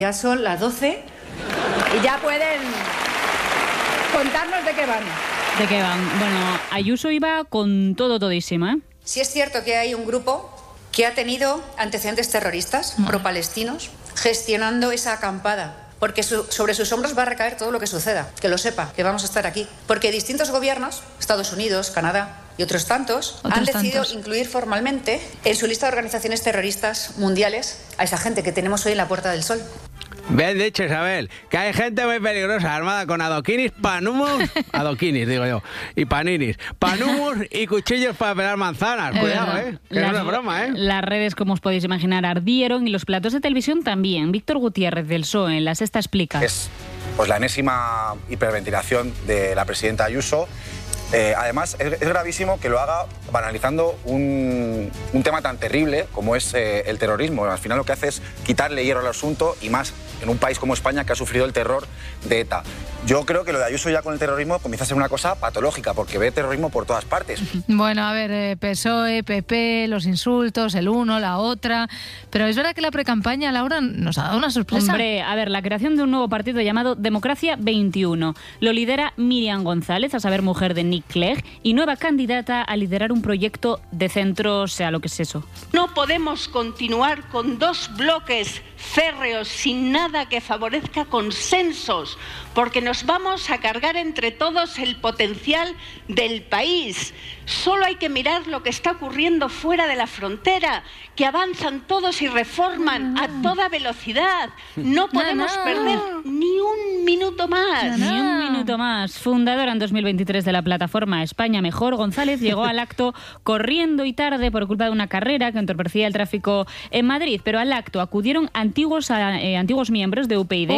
Ya son las 12 y ya pueden contarnos de qué van. ¿De qué van? Bueno, Ayuso iba con todísima, ¿eh? Sí es cierto que hay un grupo que ha tenido antecedentes terroristas pro-palestinos gestionando esa acampada, porque sobre sus hombros va a recaer todo lo que suceda, que lo sepa, que vamos a estar aquí. Porque distintos gobiernos, Estados Unidos, Canadá y otros tantos, han decidido incluir formalmente en su lista de organizaciones terroristas mundiales a esa gente que tenemos hoy en la Puerta del Sol. Bien dicho, Isabel, que hay gente muy peligrosa armada con adoquinis, panumos, adoquinis digo yo, y paninis, panumos y cuchillos para pelar manzanas. Cuidado, que no es una broma, Las redes, como os podéis imaginar, ardieron y los platos de televisión también. Víctor Gutiérrez, del PSOE, en La Sexta explica. Es pues la enésima hiperventilación de la presidenta Ayuso. Además, es gravísimo que lo haga banalizando un tema tan terrible como es el terrorismo. Al final lo que hace es quitarle hierro al asunto, y más en un país como España que ha sufrido el terror de ETA. Yo creo que lo de Ayuso ya con el terrorismo comienza a ser una cosa patológica, porque ve terrorismo por todas partes. Bueno, a ver, PSOE, PP, los insultos, el uno, la otra... Pero es verdad que la precampaña, Laura, nos ha dado una sorpresa. Hombre, a ver, la creación de un nuevo partido llamado Democracia 21. Lo lidera Míriam González, a saber, mujer de Nick Clegg, y nueva candidata a liderar un proyecto de centro, sea lo que es eso. No podemos continuar con dos bloques férreos sin nada que favorezca consensos, porque nos vamos a cargar entre todos el potencial del país. Solo hay que mirar lo que está ocurriendo fuera de la frontera, que avanzan todos y reforman a toda velocidad. No podemos perder ni un minuto más. Ni un minuto más. Fundadora en 2023 de la plataforma España Mejor, González llegó al acto corriendo y tarde por culpa de una carrera que entorpecía el tráfico en Madrid, pero al acto acudieron antiguos miembros de UPyD.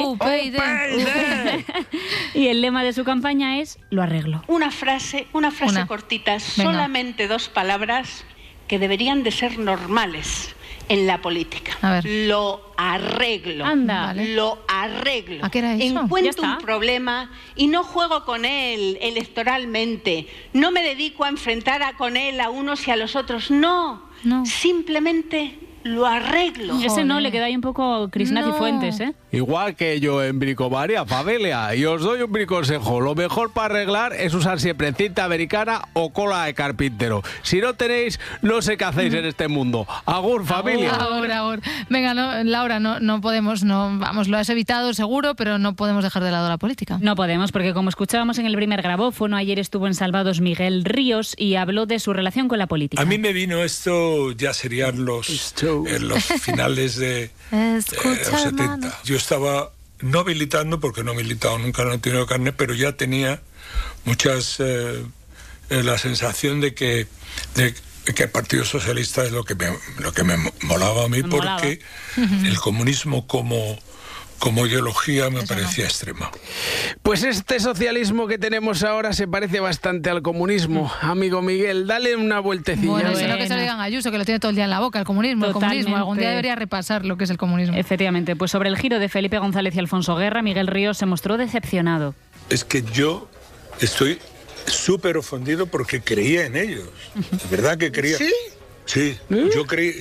Y el lema de su campaña es "lo arreglo". Una frase cortita, solamente 2 palabras que deberían de ser normales en la política. A ver. Lo arreglo. Anda. Vale. Lo arreglo. ¿A qué era eso? Encuentro un problema y no juego con él electoralmente. No me dedico a enfrentar con él a unos y a los otros. No. Simplemente lo arreglo. Ese no le queda ahí un poco Crisnati Fuentes, ¿eh? Igual que yo en bricomaria, familia, y os doy un briconsejo. Lo mejor para arreglar es usar siempre cinta americana o cola de carpintero. Si no tenéis, no sé qué hacéis en este mundo. Agur, familia. Agur. Venga, Laura, no podemos, vamos, lo has evitado seguro, pero no podemos dejar de lado la política. No podemos, porque como escuchábamos en el primer grabófono, ayer estuvo en Salvados Miguel Ríos y habló de su relación con la política. A mí me vino esto, ya serían en los finales de los 70. Yo estaba no militando, porque no he militado nunca, no he tenido carne, pero ya tenía muchas la sensación de que el Partido Socialista es lo que me molaba a mí, porque el comunismo como ideología me parecía extrema. Pues este socialismo que tenemos ahora se parece bastante al comunismo. Amigo Miguel, dale una vueltecilla. Bueno, eso es lo que se lo digan a Ayuso, que lo tiene todo el día en la boca, el comunismo. Algún día debería repasar lo que es el comunismo. Efectivamente, pues sobre el giro de Felipe González y Alfonso Guerra, Miguel Ríos se mostró decepcionado. Es que yo estoy súper ofendido porque creía en ellos. ¿Verdad que creía? ¿Sí? Sí, yo creí,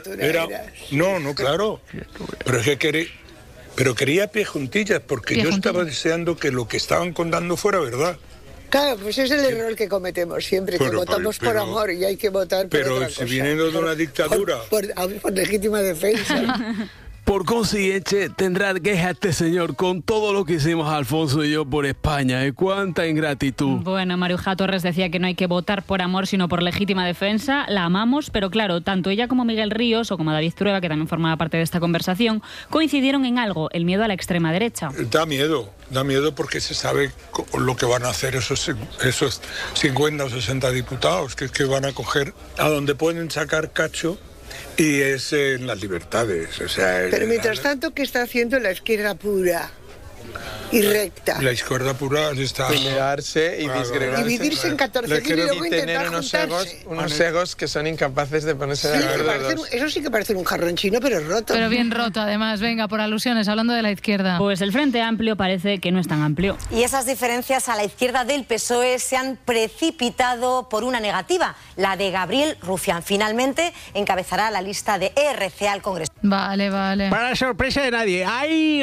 No, claro. Pero es que quería pie juntillas, porque yo estaba deseando que lo que estaban contando fuera verdad. Claro, pues es el error que cometemos siempre, que votamos por amor y hay que votar por otra cosa. Pero si viene de una dictadura... Por legítima defensa. Por consiguiente, tendrá queja este señor con todo lo que hicimos Alfonso y yo por España. ¡Cuánta ingratitud! Bueno, Maruja Torres decía que no hay que votar por amor, sino por legítima defensa. La amamos, pero claro, tanto ella como Miguel Ríos, o como David Trueba, que también formaba parte de esta conversación, coincidieron en algo: el miedo a la extrema derecha. Da miedo porque se sabe lo que van a hacer esos 50 o 60 diputados, que es que van a coger a donde pueden sacar cacho. Y es en las libertades, Pero mientras tanto, ¿qué está haciendo la izquierda pura? y recta. La izquierda pura está... Pelearse y disgregarse. Dividirse en 14.000 y luego tener unos egos que son incapaces de ponerse de acuerdo. Eso sí que parece un jarrón chino, pero roto. Pero bien roto, además. Venga, por alusiones, hablando de la izquierda. Pues el Frente Amplio parece que no es tan amplio. Y esas diferencias a la izquierda del PSOE se han precipitado por una negativa, la de Gabriel Rufián. Finalmente encabezará la lista de ERC al Congreso. Vale. Para sorpresa de nadie, ¡ay!